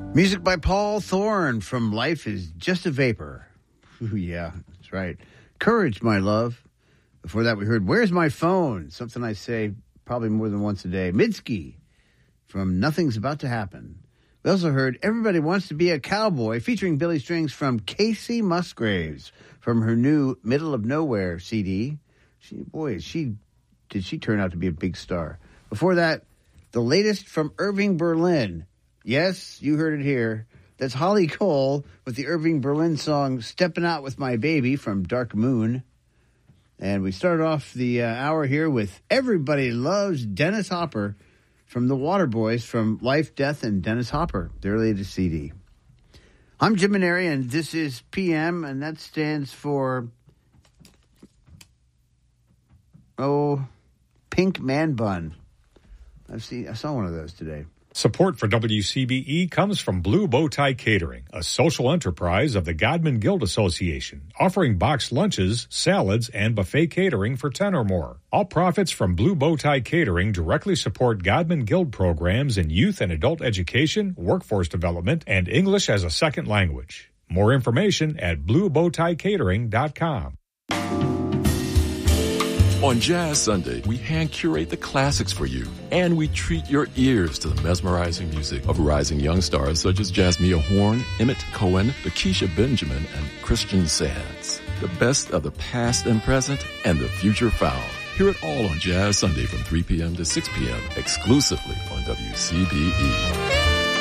Music by Paul Thorne from Life is Just a Vapor. Ooh, yeah, that's right. Courage, My Love. Before that, we heard Where's My Phone? Something I say probably more than once a day. Midsky from Nothing's About to Happen. We also heard Everybody Wants to Be a Cowboy featuring Billy Strings from Casey Musgraves from her new Middle of Nowhere CD. Did she turn out to be a big star. Before that, the latest from Irving Berlin. Yes, you heard it here. That's Holly Cole with the Irving Berlin song Steppin' Out With My Baby from Dark Moon. And we started off the hour here with Everybody Loves Dennis Hopper from the Waterboys from Life, Death, and Dennis Hopper, their latest CD. I'm Jim Maneri, and this is PM, and that stands for, Pink Man Bun. I saw one of those today. Support for WCBE comes from Blue Bow Tie Catering, a social enterprise of the Godman Guild Association, offering boxed lunches, salads, and buffet catering for 10 or more. All profits from Blue Bow Tie Catering directly support Godman Guild programs in youth and adult education, workforce development, and English as a second language. More information at bluebowtiecatering.com. On Jazz Sunday, we hand-curate the classics for you, and we treat your ears to the mesmerizing music of rising young stars such as Jasmia Horn, Emmett Cohen, Lakeisha Benjamin, and Christian Sands. The best of the past and present, and the future found. Hear it all on Jazz Sunday from 3 p.m. to 6 p.m., exclusively on WCBE.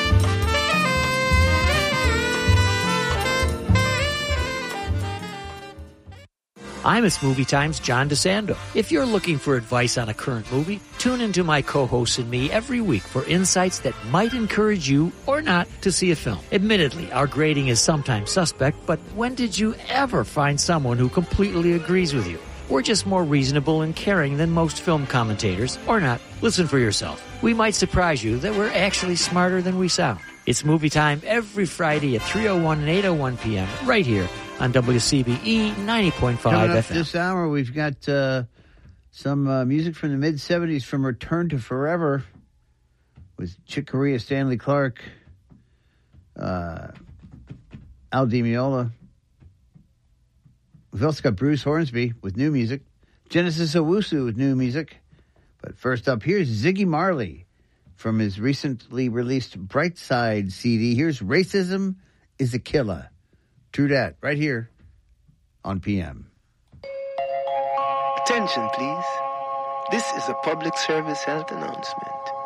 I'm It's Movie Time's John DeSando. If you're looking for advice on a current movie, tune into my co-hosts and me every week for insights that might encourage you or not to see a film. Admittedly, our grading is sometimes suspect, but when did you ever find someone who completely agrees with you? We're just more reasonable and caring than most film commentators, or not. Listen for yourself. We might surprise you that we're actually smarter than we sound. It's Movie Time every Friday at 3:01 and 8:01 p.m. right here on WCBE 90.5 Coming up FM. This hour, we've got some music from the mid-'70s from Return to Forever with Chick Corea, Stanley Clarke, Al Di Meola. We've also got Bruce Hornsby with new music, Genesis Owusu with new music. But first up, here's Ziggy Marley from his recently released Brightside CD. Here's Racism is a Killer. True that, right here on PM. Attention, please. This is a public service health announcement.